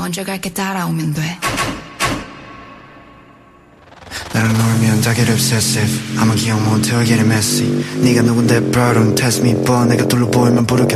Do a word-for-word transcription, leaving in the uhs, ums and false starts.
먼저 갈게 따라오면 돼. 나랑 놀면 다 get obsessive 아마 기억 못해 or get messy 네가 누군데 bro don't test me but 내가 둘러 보이면 부르게